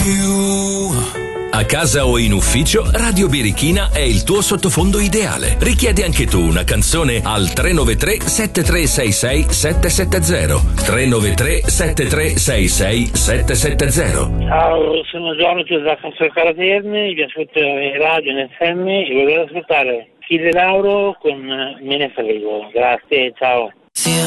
A casa o in ufficio, Radio Birichina è il tuo sottofondo ideale. Richiedi anche tu una canzone al 393 7366 770. 393 7366 770. Ciao, sono Giorgio da Canzone Terme, vi ascolto in radio in FM e volevo ascoltare Chile Lauro con Me ne frego. Grazie, ciao.